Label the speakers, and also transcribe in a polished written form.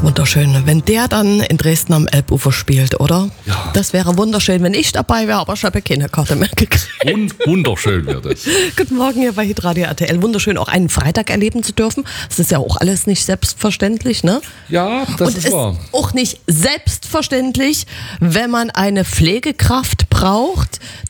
Speaker 1: ist wunderschön, wenn der dann in Dresden am Elbufer spielt, oder?
Speaker 2: Ja.
Speaker 1: Das wäre wunderschön, wenn ich dabei wäre, aber ich habe keine Karte mehr gekriegt.
Speaker 2: Wunderschön wäre das.
Speaker 1: Guten Morgen hier bei Hitradio RTL. Wunderschön, auch einen Freitag erleben zu dürfen. Das ist ja auch alles nicht selbstverständlich, ne?
Speaker 2: Ja, das
Speaker 1: Und
Speaker 2: ist wahr.
Speaker 1: ist auch nicht selbstverständlich, wenn man eine Pflegekraft braucht,